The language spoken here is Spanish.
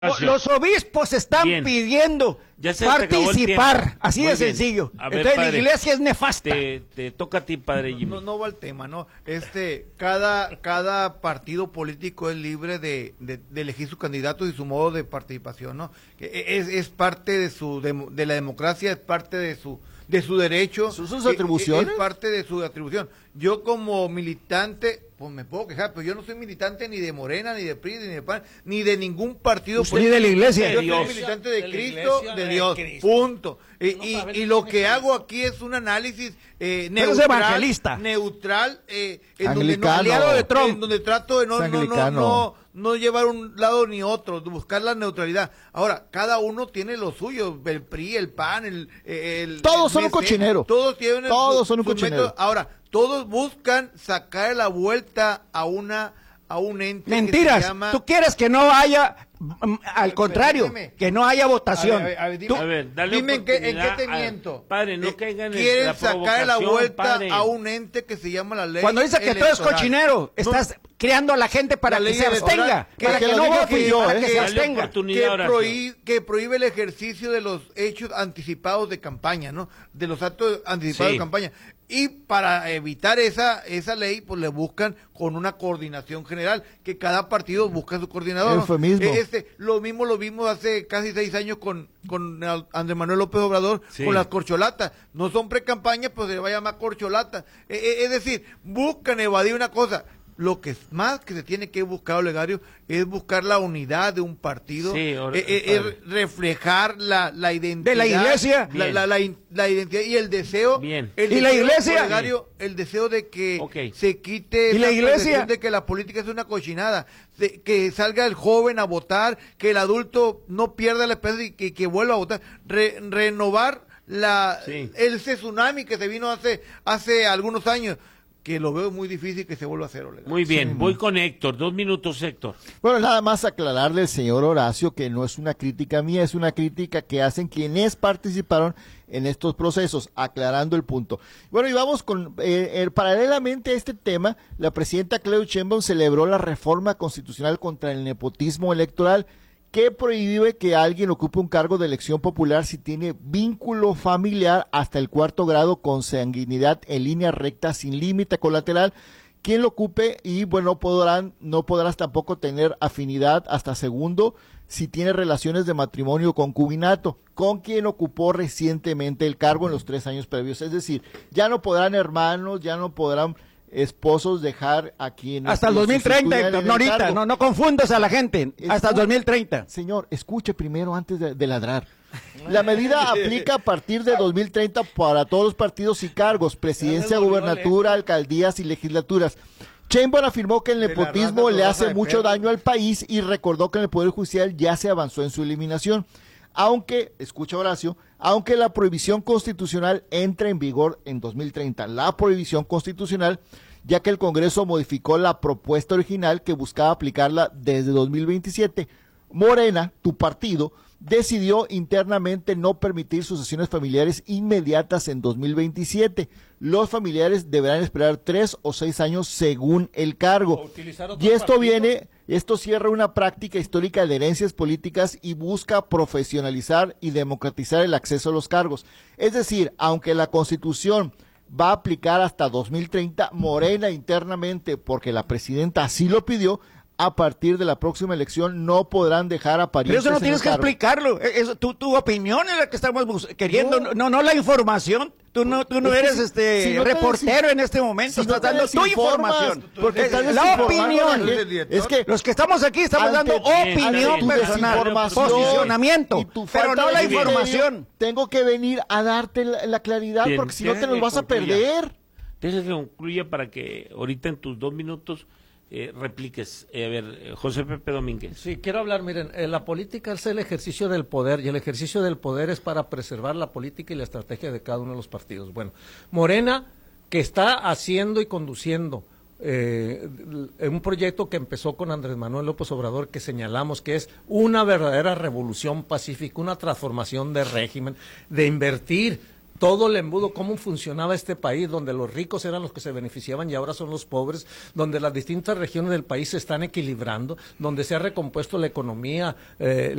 Los obispos están pidiendo participar, así de sencillo. Entonces la iglesia es nefasta. Te toca a ti, padre Jimmy. No va el tema, ¿no? Cada partido político es libre de elegir sus candidatos y su modo de participación, ¿no? Es parte de la democracia, es parte de su derecho. ¿Son sus atribuciones? Es parte de su atribución. Yo como militante, pues me puedo quejar, pero yo no soy militante ni de Morena, ni de PRI, ni de PAN, ni de ningún partido político. Ni de la iglesia. Yo soy militante de Cristo, de Dios, punto. Y lo que hago aquí es un análisis neutral, aliado de Trump, en donde trato de no llevar un lado ni otro, de buscar la neutralidad. Ahora, cada uno tiene lo suyo, el PRI, el PAN, todos son un cochinero. Todos tienen son un cochinero. Método. Ahora, todos buscan sacar la vuelta a un ente. Mentiras. Que se llama... Tú quieres que no haya, al contrario, que no haya votación. Dime en qué te miento. Padre, no caigan en quieren la sacar la vuelta padre. a un ente que se llama la ley. Cuando dice que todo es cochinero, estás creando a la gente para que se abstenga, para que no vote, para que se abstenga. Que prohíbe el ejercicio de los hechos anticipados de campaña, ¿no? De los actos anticipados de campaña. Y para evitar esa ley, pues le buscan con una coordinación general, que cada partido busca su coordinador. Eufemismo. Lo mismo lo vimos hace casi 6 años con Andrés Manuel López Obrador, con las corcholatas. No son pre-campañas, pues se le va a llamar corcholata. Es decir, buscan evadir una cosa. Lo que más que se tiene que buscar, Olegario, es buscar la unidad de un partido, es reflejar la identidad de la iglesia, la identidad y el deseo. Bien. ¿Y la iglesia? Olegario, el deseo de que se quite la iglesia de que la política es una cochinada, que salga el joven a votar, que el adulto no pierda la esperanza y que vuelva a votar, renovar ese tsunami que se vino hace algunos años, que lo veo muy difícil que se vuelva a hacer, Olegario. Muy bien, voy con Héctor, 2 minutos, Héctor. Bueno, nada más aclararle al señor Horacio que no es una crítica mía, es una crítica que hacen quienes participaron en estos procesos, aclarando el punto. Bueno, y vamos con, paralelamente a este tema, la presidenta Claudia Sheinbaum celebró la reforma constitucional contra el nepotismo electoral, que prohíbe que alguien ocupe un cargo de elección popular si tiene vínculo familiar hasta el 4º grado con sanguinidad en línea recta sin límite colateral. Quien lo ocupe y bueno, no podrás tampoco tener afinidad hasta 2º si tiene relaciones de matrimonio o concubinato con quien ocupó recientemente el cargo en los 3 años previos. Es decir, ya no podrán hermanos, ya no podrán esposos dejar aquí en hasta el 2030, Héctor, no ahorita, no confundas a la gente, hasta el 2030. Señor, escuche primero antes de ladrar. La medida aplica a partir de 2030 para todos los partidos y cargos, presidencia, gubernatura, alcaldías y legislaturas. Sheinbaum afirmó que el nepotismo le hace mucho daño al país y recordó que en el Poder Judicial ya se avanzó en su eliminación. Aunque, escucha Horacio, aunque la prohibición constitucional entra en vigor en 2030, la prohibición constitucional, ya que el Congreso modificó la propuesta original que buscaba aplicarla desde 2027, Morena, tu partido, decidió internamente no permitir sucesiones familiares inmediatas en 2027. Los familiares deberán esperar 3 o 6 años según el cargo. Y esto cierra una práctica histórica de herencias políticas y busca profesionalizar y democratizar el acceso a los cargos. Es decir, aunque la Constitución va a aplicar hasta 2030, Morena internamente, porque la presidenta así lo pidió, a partir de la próxima elección no podrán dejar a parientes. Pero eso no tienes que explicarlo. Tu opinión es la que estamos queriendo, no la información. Tú no eres si no reportero en este momento, estás dando tu información. Porque la opinión. Es que los que estamos aquí estamos dando opinión personal, posicionamiento, pero no la información. Tengo que venir a darte la claridad, porque si no te los vas a perder. Deja que concluya para que ahorita en tus 2 minutos repliques. A ver, José Pepe Domínguez. Sí, quiero hablar, miren, la política es el ejercicio del poder, y el ejercicio del poder es para preservar la política y la estrategia de cada uno de los partidos. Bueno, Morena, que está haciendo y conduciendo un proyecto que empezó con Andrés Manuel López Obrador, que señalamos que es una verdadera revolución pacífica, una transformación de régimen, de invertir todo el embudo, cómo funcionaba este país, donde los ricos eran los que se beneficiaban y ahora son los pobres, donde las distintas regiones del país se están equilibrando, donde se ha recompuesto la economía,